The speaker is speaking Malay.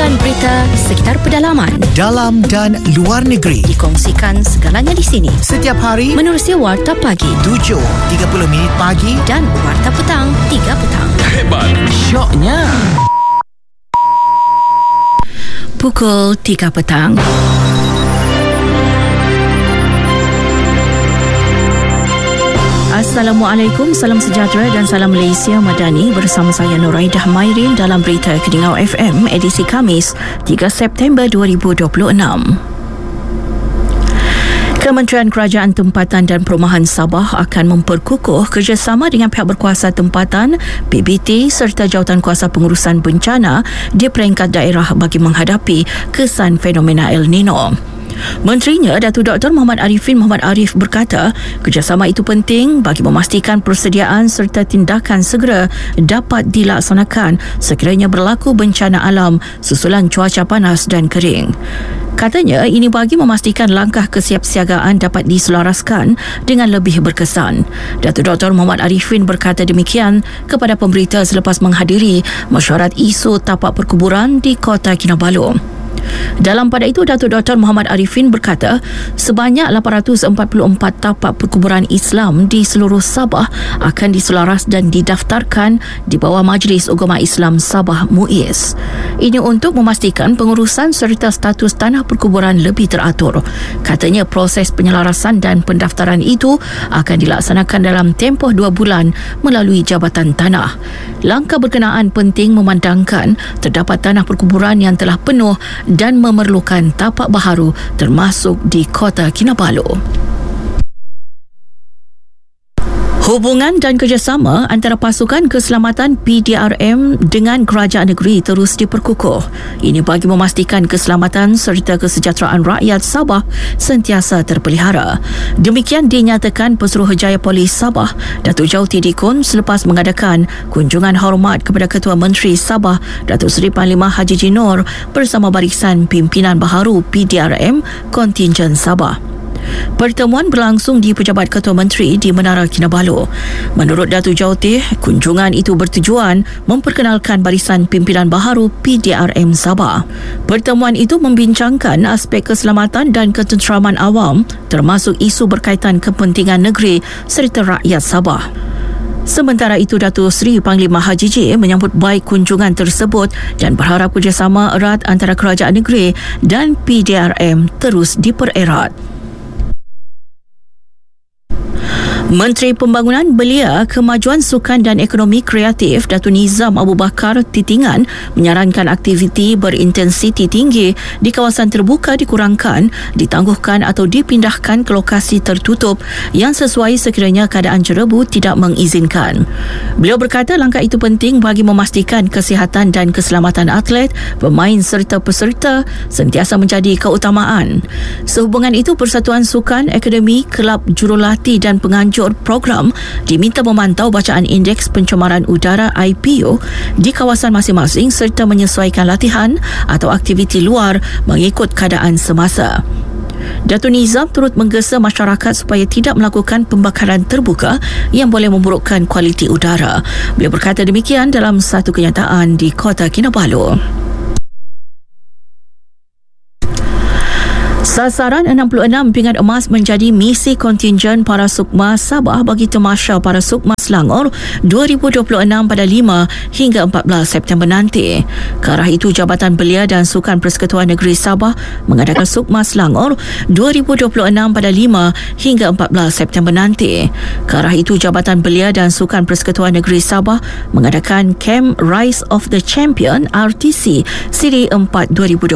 dan berita sekitar pedalaman, dalam dan luar negeri. dikongsikan segalanya di sini. Setiap hari Menerusi Warta Pagi 7.30 minit pagi dan Warta Petang 3 petang. Hebat, syoknya. Pukul 3 petang. Assalamualaikum, salam sejahtera dan salam Malaysia Madani bersama saya Nuraidah Mairin dalam berita Kedingau FM edisi Khamis 3 September 2026. Kementerian Kerajaan Tempatan dan Perumahan Sabah akan memperkukuh kerjasama dengan pihak berkuasa tempatan, PBT serta Jawatan Kuasa Pengurusan Bencana di peringkat daerah bagi menghadapi kesan fenomena El Nino. Menterinya Datuk Dr. Muhammad Arifin Muhammad Arif berkata, kerjasama itu penting bagi memastikan persediaan serta tindakan segera dapat dilaksanakan sekiranya berlaku bencana alam susulan cuaca panas dan kering. Katanya ini bagi memastikan langkah kesiapsiagaan dapat diselaraskan dengan lebih berkesan. Datuk Dr. Muhammad Arifin berkata demikian kepada pemberita selepas menghadiri mesyuarat isu tapak perkuburan di Kota Kinabalu. Dalam pada itu, Datuk Dr. Muhammad Arifin berkata, sebanyak 844 tapak perkuburan Islam di seluruh Sabah akan diselaras dan didaftarkan di bawah Majlis Ugama Islam Sabah MUIS. Ini untuk memastikan pengurusan serta status tanah perkuburan lebih teratur. Katanya proses penyelarasan dan pendaftaran itu akan dilaksanakan dalam tempoh 2 bulan melalui Jabatan Tanah. Langkah berkenaan penting memandangkan terdapat tanah perkuburan yang telah penuh dan memerlukan tapak baharu termasuk di Kota Kinabalu. Hubungan dan kerjasama antara pasukan keselamatan PDRM dengan kerajaan negeri terus diperkukuh. Ini bagi memastikan keselamatan serta kesejahteraan rakyat Sabah sentiasa terpelihara. Demikian dinyatakan Pesuruhjaya Polis Sabah, Datuk Jauti Dikun selepas mengadakan kunjungan hormat kepada Ketua Menteri Sabah, Datuk Seri Panglima Haji Jinor bersama barisan pimpinan baharu PDRM kontingen Sabah. Pertemuan berlangsung di Pejabat Ketua Menteri di Menara Kinabalu. Menurut Datuk Jauti, kunjungan itu bertujuan memperkenalkan barisan pimpinan baharu PDRM Sabah. Pertemuan itu membincangkan aspek keselamatan dan ketenteraman awam termasuk isu berkaitan kepentingan negeri serta rakyat Sabah. Sementara itu, Datuk Seri Panglima Haji J menyambut baik kunjungan tersebut dan berharap kerjasama erat antara kerajaan negeri dan PDRM terus dipererat. Menteri Pembangunan Belia, Kemajuan Sukan dan Ekonomi Kreatif Datuk Nizam Abu Bakar Titingan menyarankan aktiviti berintensiti tinggi di kawasan terbuka dikurangkan, ditangguhkan atau dipindahkan ke lokasi tertutup yang sesuai sekiranya keadaan jerebu tidak mengizinkan. Beliau berkata langkah itu penting bagi memastikan kesihatan dan keselamatan atlet, pemain serta peserta sentiasa menjadi keutamaan. Sehubungan itu, Persatuan Sukan, Akademi, Kelab Jurulatih dan Penganjur program diminta memantau bacaan indeks pencemaran udara IPU di kawasan masing-masing serta menyesuaikan latihan atau aktiviti luar mengikut keadaan semasa. Datuk Nizam turut menggesa masyarakat supaya tidak melakukan pembakaran terbuka yang boleh memburukkan kualiti udara. Beliau berkata demikian dalam satu kenyataan di Kota Kinabalu. Sasaran 66 pingat emas menjadi misi kontingen Para Sukma Sabah bagi Tamasya Para Sukma Selangor 2026 pada 5 hingga 14 September nanti. Ke arah itu, Jabatan Belia dan Sukan Persekutuan Negeri Sabah mengadakan Sukma Selangor 2026 pada 5 hingga 14 September nanti. Ke arah itu, Jabatan Belia dan Sukan Persekutuan Negeri Sabah mengadakan Camp Rise of the Champion RTC Siri 4 2026